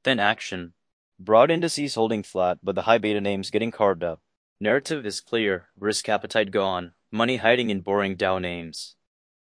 Then action. Broad indices holding flat, but the high beta names getting carved up. Narrative is clear, risk appetite gone, money hiding in boring DAO names.